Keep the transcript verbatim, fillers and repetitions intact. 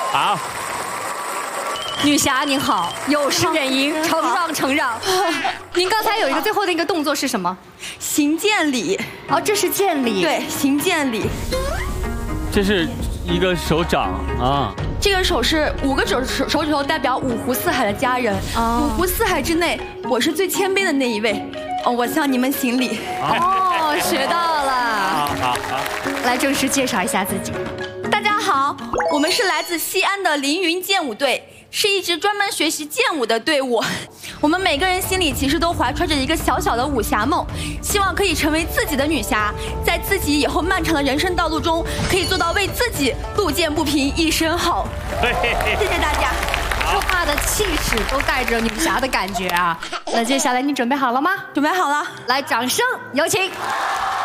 好。 女侠您好，有失忍迎，承让承让。您刚才有一个最后的一个动作是什么？ 行见礼。 哦，这是见礼。 对，行见礼。 这是一个手掌啊。 这个手是五个手手手指头代表五湖四海的家人。哦、五湖四海之内，我是最谦卑的那一位。哦，我向你们行礼。 哦，学到了。 好好好。 来，正式介绍一下自己。 大家好，我们是来自西安的凌云剑舞队。是一支专门学习剑舞的队伍，我们每个人心里其实都怀揣着一个小小的武侠梦，希望可以成为自己的女侠，在自己以后漫长的人生道路中，可以做到为自己路见不平一声吼。谢谢大家。 说话的气势都带着女侠的感觉啊！那接下来你准备好了吗？ 准备好了， 来，掌声有请。